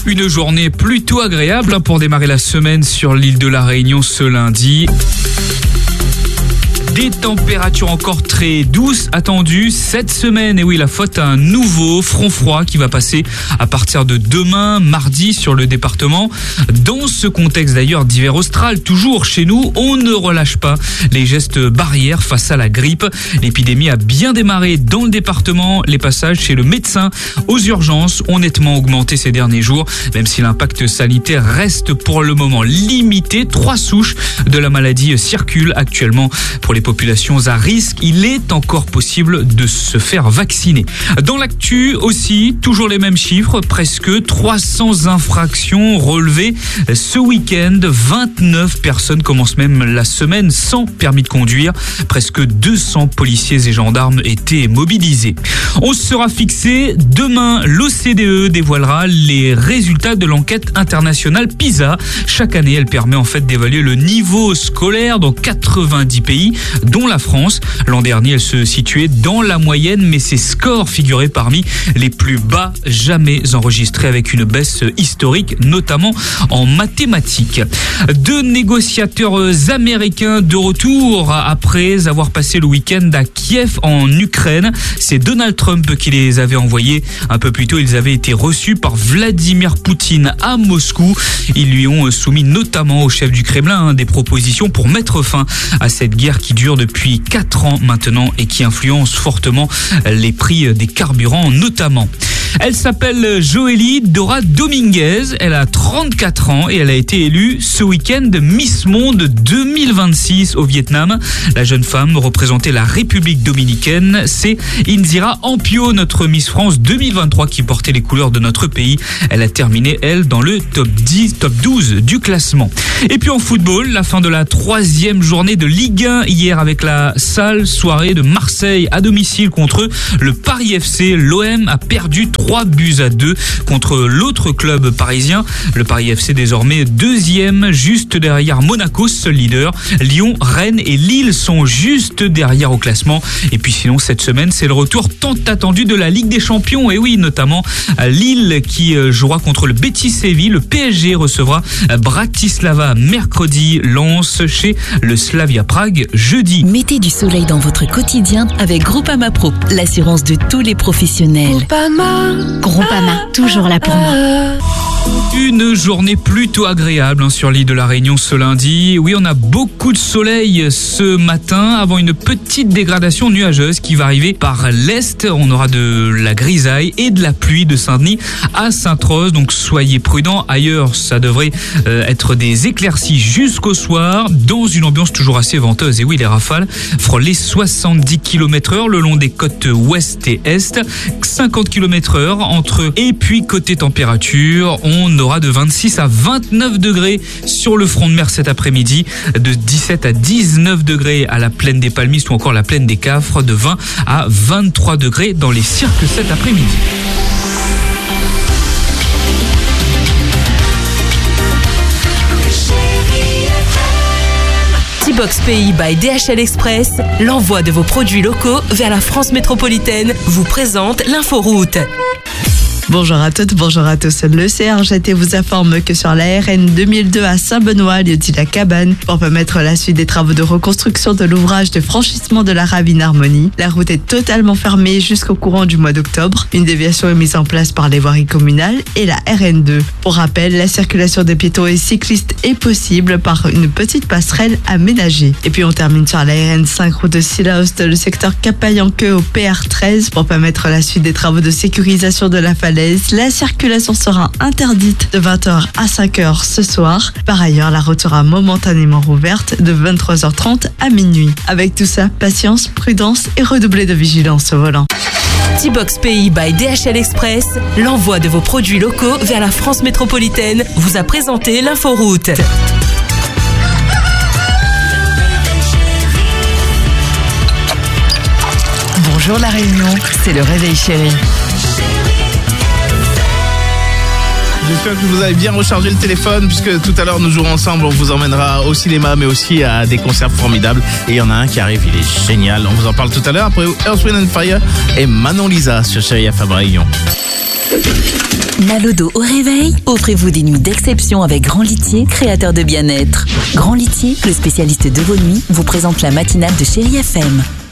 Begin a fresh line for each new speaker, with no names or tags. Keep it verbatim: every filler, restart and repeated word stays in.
Une journée plutôt agréable pour démarrer la semaine sur l'île de la Réunion ce lundi. Des températures encore très douces attendues cette semaine. Et oui, la faute à un nouveau front froid qui va passer à partir de demain, mardi, sur le département. Dans ce contexte d'ailleurs d'hiver austral, toujours chez nous, on ne relâche pas les gestes barrières face à la grippe. L'épidémie a bien démarré dans le département. Les passages chez le médecin aux urgences ont nettement augmenté ces derniers jours, même si l'impact sanitaire reste pour le moment limité. Trois souches de la maladie circulent actuellement. Pour les populations à risque, il est encore possible de se faire vacciner. Dans l'actu aussi, toujours les mêmes chiffres, presque trois cents infractions relevées ce week-end. vingt-neuf personnes commencent même la semaine sans permis de conduire. Presque deux cents policiers et gendarmes étaient mobilisés. On sera fixé demain. L'O C D E dévoilera les résultats de l'enquête internationale PISA. Chaque année, elle permet en fait d'évaluer le niveau scolaire dans quatre-vingt-dix pays, dont la France. L'an dernier, elle se situait dans la moyenne, mais ses scores figuraient parmi les plus bas jamais enregistrés, avec une baisse historique, notamment en mathématiques. Deux négociateurs américains de retour après avoir passé le week-end à Kiev en Ukraine. C'est Donald Trump qui les avait envoyés. Un peu plus tôt, ils avaient été reçus par Vladimir Poutine à Moscou. Ils lui ont soumis notamment au chef du Kremlin des propositions pour mettre fin à cette guerre qui dure depuis quatre ans maintenant et qui influence fortement les prix des carburants notamment. Elle s'appelle Joélie Dora Dominguez, elle a trente-quatre ans et elle a été élue ce week-end Miss Monde deux mille vingt-six au Vietnam. La jeune femme représentait la République dominicaine. C'est Indira Ampio, notre Miss France deux mille vingt-trois, qui portait les couleurs de notre pays. Elle a terminé, elle, dans le top dix, top douze du classement. Et puis en football, la fin de la troisième journée de Ligue un hier avec la sale soirée de Marseille à domicile contre le Paris F C. L'O M a perdu trois buts à deux contre l'autre club parisien. Le Paris F C désormais deuxième, juste derrière Monaco, seul leader. Lyon, Rennes et Lille sont juste derrière au classement. Et puis sinon, cette semaine, c'est le retour tant attendu de la Ligue des Champions. Et oui, notamment Lille qui jouera contre le Betis Séville. Le P S G recevra Bratislava mercredi. Lens chez le Slavia Prague jeudi.
Mettez du soleil dans votre quotidien avec Groupama Pro, l'assurance de tous les professionnels.
Groupama,
Groupama, toujours là pour moi.
Une journée plutôt agréable hein, sur l'île de la Réunion ce lundi. Oui, on a beaucoup de soleil ce matin avant une petite dégradation nuageuse qui va arriver par l'est. On aura de la grisaille et de la pluie de Saint-Denis à Sainte-Rose. Donc soyez prudents. Ailleurs, ça devrait euh, être des éclaircies jusqu'au soir dans une ambiance toujours assez venteuse. Et oui, les rafales frôlent les soixante-dix kilomètres heure le long des côtes ouest et est. cinquante kilomètres heure entre eux. Et puis côté température, on aura de vingt-six à vingt-neuf degrés sur le front de mer cet après-midi, de dix-sept à dix-neuf degrés à la plaine des Palmistes ou encore la plaine des Cafres, de vingt à vingt-trois degrés dans les cirques cet après-midi.
T-Box Pays by D H L Express, l'envoi de vos produits locaux vers la France métropolitaine, vous présente l'inforoute.
Bonjour à toutes, bonjour à tous. Le C R G T vous informe que sur la R N deux mille deux à Saint-Benoît, lieu-dit la Cabane, pour permettre la suite des travaux de reconstruction de l'ouvrage de franchissement de la Ravine Harmonie, la route est totalement fermée jusqu'au courant du mois d'octobre. Une déviation est mise en place par les voiries communales et la R N deux. Pour rappel, la circulation des piétons et cyclistes est possible par une petite passerelle aménagée. Et puis on termine sur la R N cinq route de Sillaost, le secteur Capayanqueux au P R treize, pour permettre la suite des travaux de sécurisation de la falaise. La circulation sera interdite de vingt heures à cinq heures ce soir. Par ailleurs, la route sera momentanément rouverte de vingt-trois heures trente à minuit. Avec tout ça, patience, prudence et redoubler de vigilance au volant.
T-Box Pays by D H L Express, l'envoi de vos produits locaux vers la France métropolitaine, vous a présenté l'inforoute.
Bonjour la Réunion, c'est le réveil chéri.
J'espère que vous avez bien rechargé le téléphone, puisque tout à l'heure nous jouerons ensemble. On vous emmènera au cinéma, mais aussi à des concerts formidables. Et il y en a un qui arrive, il est génial. On vous en parle tout à l'heure après Earth, Wind and Fire et Manon Lisa sur Chérie F M Réunion.
Mal au dos au réveil? Offrez-vous des nuits d'exception avec Grand Litier, créateur de bien-être. Grand Litier, le spécialiste de vos nuits, vous présente la matinale de Chérie F M.